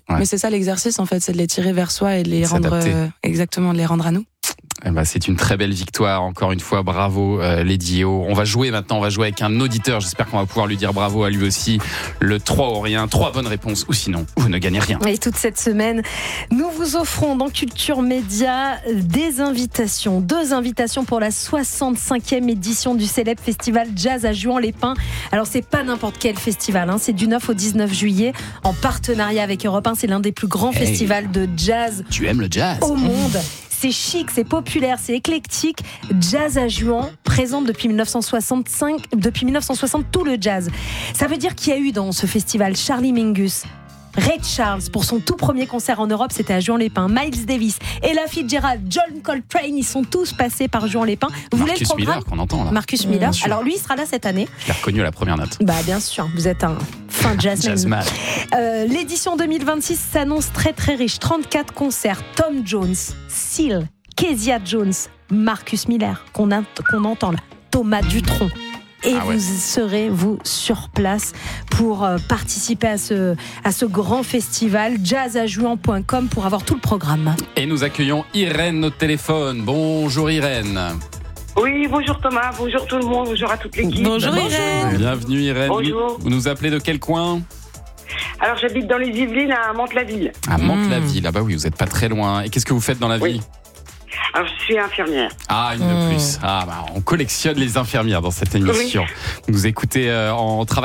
Ouais. Mais c'est ça l'exercice en fait, c'est de les tirer vers soi et de les rendre exactement, de les rendre à nous. Eh ben, c'est une très belle victoire, encore une fois, bravo Lady Eo. On va jouer avec un auditeur, j'espère qu'on va pouvoir lui dire bravo à lui aussi. Le 3 ou rien, 3 bonnes réponses, ou sinon, vous ne gagnez rien. Et toute cette semaine, nous vous offrons dans Culture Média des invitations. 2 invitations pour la 65e édition du célèbre festival Jazz à Juan-les-Pins. Alors c'est pas n'importe quel festival, hein. C'est du 9 au 19 juillet, en partenariat avec Europe 1. C'est l'un des plus grands festivals de jazz. Tu aimes le jazz au monde. C'est chic, c'est populaire, c'est éclectique. Jazz à Juan présente depuis 1960 tout le jazz. Ça veut dire qu'il y a eu dans ce festival Charlie Mingus, Ray Charles pour son tout premier concert en Europe, c'était à Juan-les-Pins. Miles Davis, Ella Fitzgerald, John Coltrane, ils sont tous passés par Juan-les-Pins. Vous voulez le programme ? Miller qu'on entend là. Marcus Miller. Alors lui, il sera là cette année. Je l'ai reconnu à la première note. Bah bien sûr, vous êtes un fin jazzman. L'édition 2026 s'annonce très très riche. 34 concerts. Tom Jones, Seal, Kezia Jones, Marcus Miller qu'on entend là, Thomas Dutronc. Et vous serez, sur place pour participer à ce grand festival, jazzajuan.com pour avoir tout le programme. Et nous accueillons Irène au téléphone. Bonjour Irène. Oui, bonjour Thomas, bonjour tout le monde, bonjour à toute l'équipe. Bonjour Irène. Bienvenue Irène. Bonjour. Vous nous appelez de quel coin ? Alors j'habite dans les Yvelines à Mantes-la-Ville. À Mantes-la-Ville, ah bah oui, vous n'êtes pas très loin. Et qu'est-ce que vous faites dans la vie ? Alors je suis infirmière. Ah, une de plus. Ah bah on collectionne les infirmières dans cette émission. Oui. Vous écoutez en travaillant ?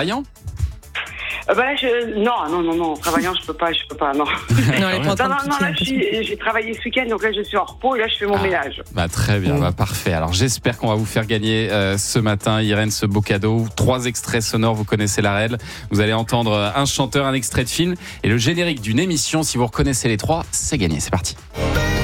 Là, non, en travaillant, je peux pas, non. Là, j'ai travaillé ce week-end, donc là, je suis en repos et là, je fais mon ménage. Bah, très bien, parfait. Alors, j'espère qu'on va vous faire gagner ce matin, Irène, ce beau cadeau. 3 extraits sonores, vous connaissez la règle. Vous allez entendre un chanteur, un extrait de film et le générique d'une émission. Si vous reconnaissez les 3, c'est gagné. C'est parti.